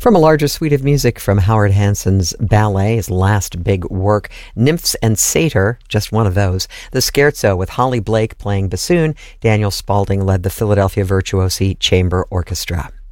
From a larger suite of music from Howard Hanson's ballet, his last big work, Nymphs and Satyr, just one of those. The Scherzo with Holly Blake playing bassoon. Daniel Spaulding led the Philadelphia Virtuosi Chamber Orchestra.